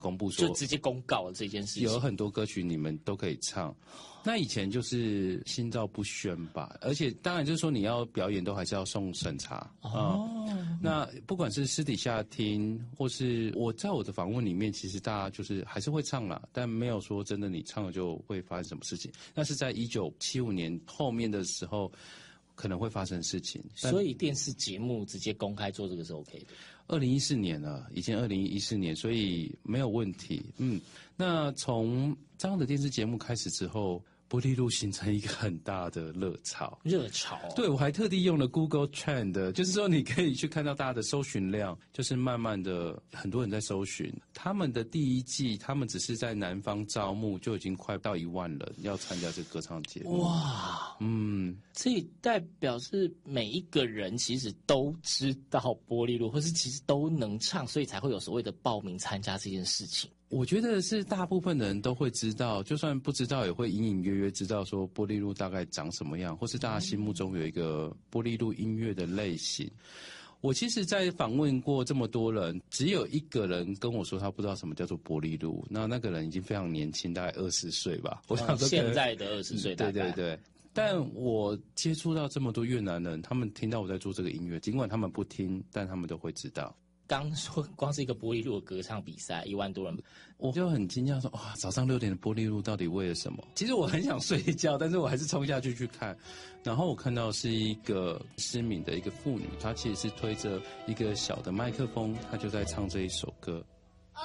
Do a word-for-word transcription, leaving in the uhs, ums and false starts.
公布说， 就直接公告了这件事情。 有很多歌曲你们都可以唱。那以前就是心照不宣吧，而且当然就是说你要表演都还是要送审查哦、嗯。那不管是私底下听，或是我在我的访问里面，其实大家就是还是会唱啦，但没有说真的你唱了就会发生什么事情。那是在一九七五年后面的时候可能会发生事情。 所以电视节目直接公开做这个是 OK 的。 二零一四年了，已经二零一四年，所以没有问题。嗯，那从这样的电视节目开始之后，波丽露形成一个很大的热潮。 热潮、哦， 对，我还特地用了 Google Trend， 就是说你可以去看到大家的搜寻量，就是慢慢的很多人在搜寻。他们的第一季，他们只是在南方招募，就已经快到一万人要参加这个歌唱节目。 哇， 嗯， 这代表是每一个人其实都知道波丽露，或是其实都能唱，所以才会有所谓的报名参加这件事情。 我觉得是大部分的人都会知道，就算不知道也会隐隐约约知道说波丽露大概长什么样，或是大家心目中有一个波丽露音乐的类型。我其实在访问过这么多人，只有一个人跟我说他不知道什么叫做波丽露，那那个人已经非常年轻，大概二十岁吧。我想说、 嗯、现在的二十岁大概、 嗯、对对对。但我接触到这么多越南人，他们听到我在做这个音乐，尽管他们不听，但他们都会知道。 刚说光是一个波丽露的歌唱比赛，一万多人， 我就很惊讶说，哇，早上六点的波丽露到底为了什么？其实我很想睡觉，但是我还是冲下去去看。然后我看到是一个失明的一个妇女，她其实是推着一个小的麦克风，她就在唱这一首歌。